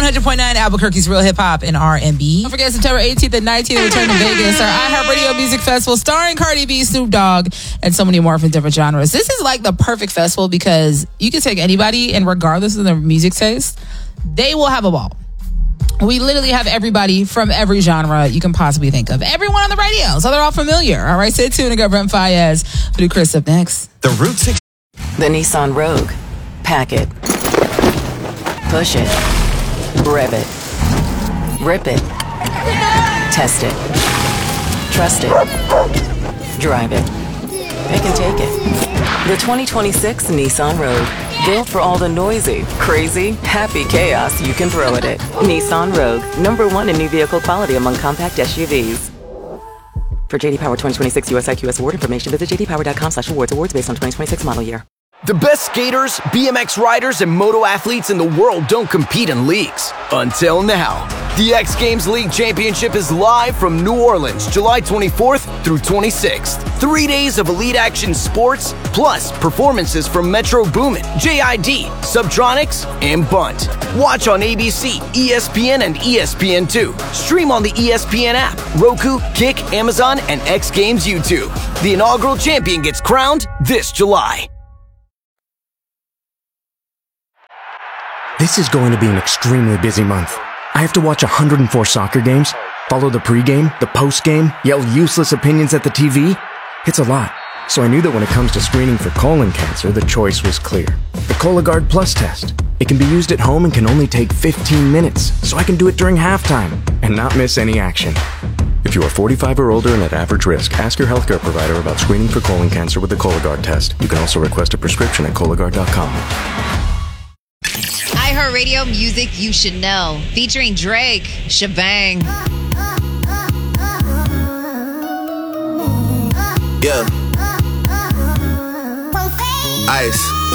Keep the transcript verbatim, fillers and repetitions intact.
hundred point nine Albuquerque's Real Hip Hop and R and B. Don't forget September eighteenth and nineteenth, return to Vegas, our iHeartRadio Music Festival starring Cardi B, Snoop Dogg, and so many more from different genres. This is like the perfect festival because you can take anybody, and regardless of their music taste, they will have a ball. We literally have everybody from every genre you can possibly think of. Everyone on the radio, so they're all familiar. All right, stay tuned. I got Brent Fayez. We'll do Chris up next. The Route six. The Nissan Rogue. Pack it. Push it. Rev it. Rip it. Test it. Trust it. Drive it. Pick and take it. The twenty twenty-six Nissan Rogue. Built for all the noisy, crazy, happy chaos you can throw at it. Nissan Rogue. Number one in new vehicle quality among compact S U Vs. For J D Power twenty twenty-six U S I Q S award information, visit j d power dot com slash awards. Awards based on twenty twenty-six model year. The best skaters, B M X riders, and moto athletes in the world don't compete in leagues. Until now. The X Games League Championship is live from New Orleans, July twenty-fourth through twenty-sixth. Three days of elite action sports, plus performances from Metro Boomin, J I D, Subtronics, and Bunt. Watch on A B C, E S P N, and E S P N two. Stream on the E S P N app, Roku, Kick, Amazon, and X Games YouTube. The inaugural champion gets crowned this July. This is going to be an extremely busy month. I have to watch one hundred four soccer games, follow the pregame, the postgame, yell useless opinions at the T V. It's a lot. So I knew that when it comes to screening for colon cancer, the choice was clear. The Cologuard Plus test. It can be used at home and can only take fifteen minutes, so I can do it during halftime and not miss any action. If you are forty-five or older and at average risk, ask your healthcare provider about screening for colon cancer with the Cologuard test. You can also request a prescription at Cologuard dot com. iHeartRadio Music You Should Know, featuring Drake, Shebang. Yeah. Ice.